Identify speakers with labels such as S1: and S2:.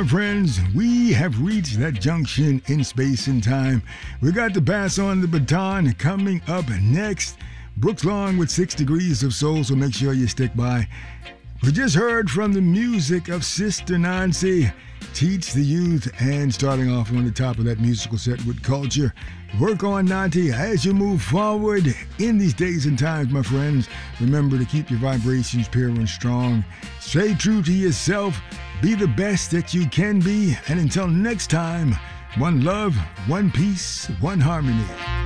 S1: my friends, we have reached that junction in space and time. We got to pass on the baton. Coming up next, Brooks Long with 6 Degrees of Soul, so make sure you stick by. We just heard from the music of Sister Nancy, Teach the Youth, and starting off on the top of that musical set with Culture. Work on, Nanti, as you move forward in these days and times, my friends. Remember to keep your vibrations pure and strong. Stay true to yourself. Be the best that you can be. And until next time, one love, one peace, one harmony.